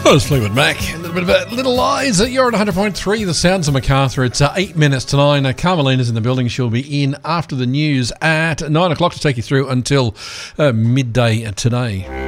That was Fleetwood Mac. A little bit of Little Lies. You're at 100.3, the sounds of Macarthur. It's 8 minutes to 9. Carmelina's in the building. She'll be in after the news at 9 o'clock to take you through until midday today.